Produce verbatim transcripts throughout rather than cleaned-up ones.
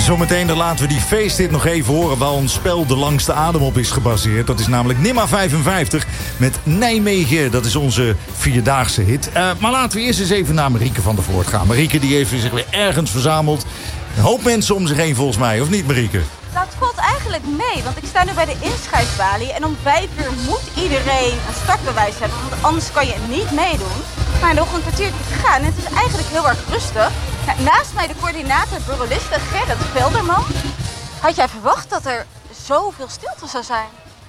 Zometeen dan laten we die feesthit nog even horen waar ons spel De Langste Adem op is gebaseerd. Dat is namelijk Nimma vijfenvijftig met Nijmegen. Dat is onze vierdaagse hit. Uh, maar laten we eerst eens even naar Marieke van der Voort gaan. Marieke die heeft zich weer ergens verzameld. Een hoop mensen om zich heen volgens mij, of niet Marieke? Nou, het valt eigenlijk mee, want ik sta nu bij de inschrijfbalie en om vijf uur moet iedereen een startbewijs hebben, want anders kan je niet meedoen. Maar nog een kwartiertje te gaan en het is eigenlijk heel erg rustig. Nou, naast mij de coördinator buraliste Gerrit Velderman. Had jij verwacht dat er zoveel stilte zou zijn?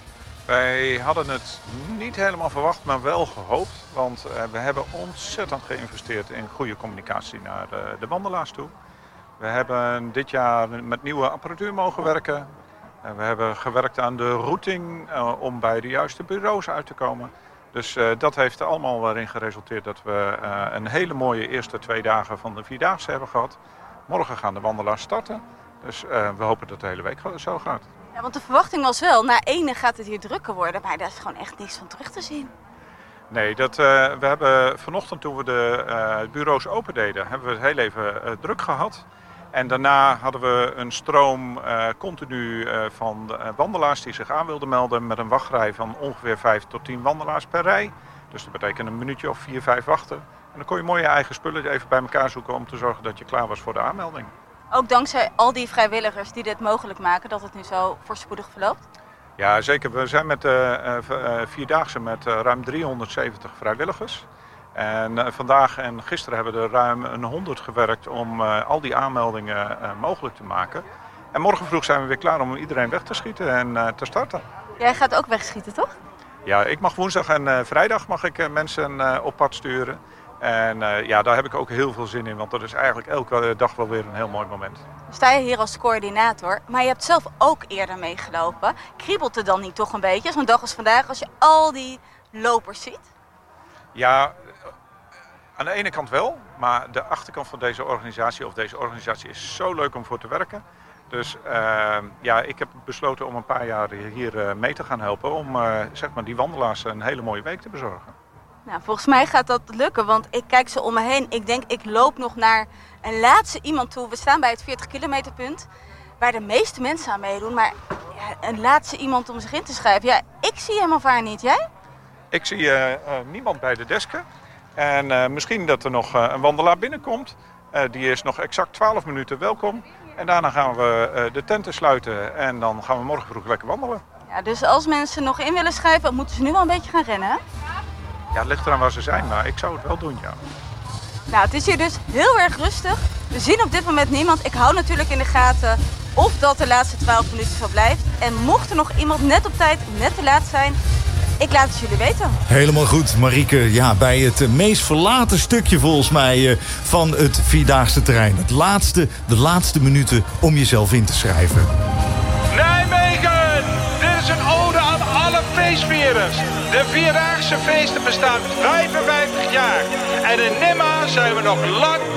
Wij hadden het niet helemaal verwacht, maar wel gehoopt. Want uh, we hebben ontzettend geïnvesteerd in goede communicatie naar uh, de wandelaars toe. We hebben dit jaar met nieuwe apparatuur mogen werken. Uh, we hebben gewerkt aan de routing uh, om bij de juiste bureaus uit te komen. Dus uh, dat heeft er allemaal erin geresulteerd dat we uh, een hele mooie eerste twee dagen van de Vierdaagse hebben gehad. Morgen gaan de wandelaars starten. Dus uh, we hopen dat de hele week zo gaat. Ja, want de verwachting was wel, na ene gaat het hier drukker worden, maar daar is gewoon echt niks van terug te zien. Nee, dat, uh, we hebben vanochtend toen we de uh, bureaus open deden, hebben we het heel even uh, druk gehad. En daarna hadden we een stroom uh, continu uh, van uh, wandelaars die zich aan wilden melden met een wachtrij van ongeveer vijf tot tien wandelaars per rij. Dus dat betekent een minuutje of vier, vijf wachten. En dan kon je mooi je eigen spullen even bij elkaar zoeken om te zorgen dat je klaar was voor de aanmelding. Ook dankzij al die vrijwilligers die dit mogelijk maken, dat het nu zo voorspoedig verloopt? Ja, zeker. We zijn met de uh, uh, Vierdaagse met uh, ruim driehonderdzeventig vrijwilligers. En uh, vandaag en gisteren hebben er ruim een honderd gewerkt om uh, al die aanmeldingen uh, mogelijk te maken. En morgen vroeg zijn we weer klaar om iedereen weg te schieten en uh, te starten. Jij gaat ook wegschieten, toch? Ja, ik mag woensdag en uh, vrijdag mag ik uh, mensen uh, op pad sturen. En uh, ja, daar heb ik ook heel veel zin in, want dat is eigenlijk elke dag wel weer een heel mooi moment. Sta je hier als coördinator, maar je hebt zelf ook eerder meegelopen. Kriebelt het dan niet toch een beetje, zo'n dag als vandaag, als je al die lopers ziet? Ja, aan de ene kant wel, maar de achterkant van deze organisatie, of deze organisatie is zo leuk om voor te werken. Dus uh, ja, ik heb besloten om een paar jaar hier uh, mee te gaan helpen om uh, zeg maar die wandelaars een hele mooie week te bezorgen. Nou, volgens mij gaat dat lukken, want ik kijk zo om me heen. Ik denk, ik loop nog naar een laatste iemand toe. We staan bij het veertig kilometer punt, waar de meeste mensen aan meedoen. Maar ja, een laatste iemand om zich in te schrijven. Ja, ik zie hem of haar niet. Jij? Ik zie uh, uh, niemand bij de desken. En uh, misschien dat er nog uh, een wandelaar binnenkomt. Uh, die is nog exact twaalf minuten welkom. En daarna gaan we uh, de tenten sluiten en dan gaan we morgen vroeg lekker wandelen. Ja, dus als mensen nog in willen schrijven, moeten ze nu wel een beetje gaan rennen, hè? Ja, het ligt eraan waar ze zijn, maar ik zou het wel doen, ja. Nou, het is hier dus heel erg rustig. We zien op dit moment niemand. Ik hou natuurlijk in de gaten of dat de laatste twaalf minuten zo blijft. En mocht er nog iemand net op tijd, net te laat zijn, ik laat het jullie weten. Helemaal goed, Marieke. Ja, bij het uh, meest verlaten stukje volgens mij uh, van het Vierdaagse terrein. Het laatste, de laatste minuten om jezelf in te schrijven. Nijmegen! Dit is een ode aan alle feestvierders. De Vierdaagse feesten bestaan vijfenvijftig jaar. En in Nimma zijn we nog lang